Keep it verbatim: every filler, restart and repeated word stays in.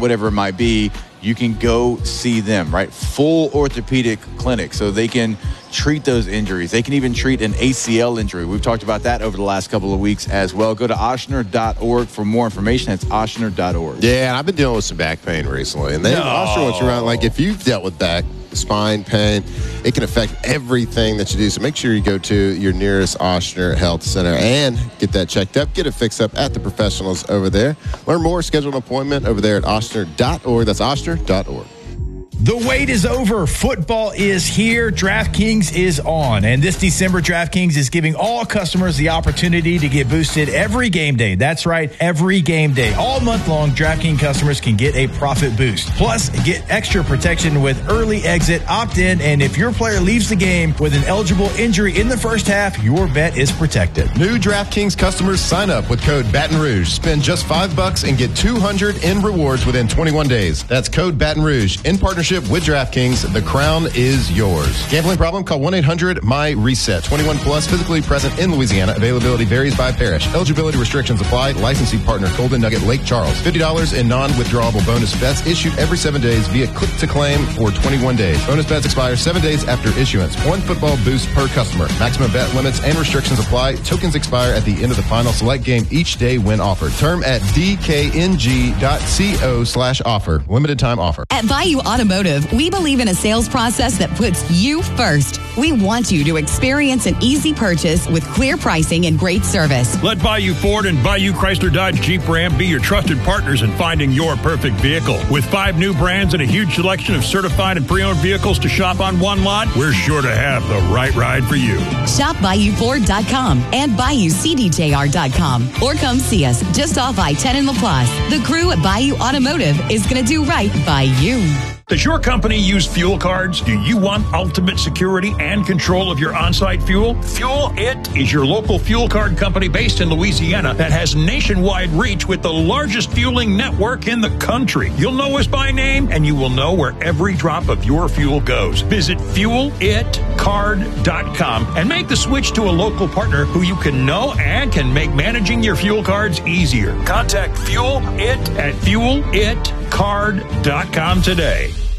whatever it might be, you can go see them, right? Full orthopedic clinic, so they can treat those injuries. They can even treat an A C L injury. We've talked about that over the last couple of weeks as well. Go to Ochsner dot org for more information. That's Ochsner dot org. Yeah, and I've been dealing with some back pain recently. And they no. Ochsner wants you around. Like, if you've dealt with back, spine pain, it can affect everything that you do. So make sure you go to your nearest Ochsner Health Center and get that checked up. Get it fixed up at the professionals over there. Learn more, schedule an appointment over there at Ochsner dot org. That's Ochsner dot org. The wait is over. Football is here. DraftKings is on. And this December, DraftKings is giving all customers the opportunity to get boosted every game day. That's right, every game day. All month long, DraftKings customers can get a profit boost. Plus, get extra protection with early exit, opt-in, and if your player leaves the game with an eligible injury in the first half, your bet is protected. New DraftKings customers sign up with code Baton Rouge. Spend just five bucks and get two hundred in rewards within twenty-one days. That's code Baton Rouge. In partnership with DraftKings, the crown is yours. Gambling problem? Call one eight hundred M Y reset. twenty-one plus, physically present in Louisiana. Availability varies by parish. Eligibility restrictions apply. Licensee partner Golden Nugget Lake Charles. fifty dollars in non-withdrawable bonus bets issued every seven days via click to claim for twenty-one days. Bonus bets expire seven days after issuance. One football boost per customer. Maximum bet limits and restrictions apply. Tokens expire at the end of the final select game each day when offered. Term at d k n g dot co slash offer. Limited time offer. At Bayou Automotive, we believe in a sales process that puts you first. We want you to experience an easy purchase with clear pricing and great service. Let Bayou Ford and Bayou Chrysler Dodge Jeep Ram be your trusted partners in finding your perfect vehicle. With five new brands and a huge selection of certified and pre-owned vehicles to shop on one lot, we're sure to have the right ride for you. Shop Bayou Ford dot com and Bayou C D J R dot com or come see us just off I ten in LaPlace. The crew at Bayou Automotive is going to do right by you. Does your company use fuel cards? Do you want ultimate security and control of your on-site fuel? Fuel It is your local fuel card company based in Louisiana that has nationwide reach with the largest fueling network in the country. You'll know us by name, and you will know where every drop of your fuel goes. Visit fuel it card dot com and make the switch to a local partner who you can know and can make managing your fuel cards easier. Contact Fuel It at fuel it card dot com today.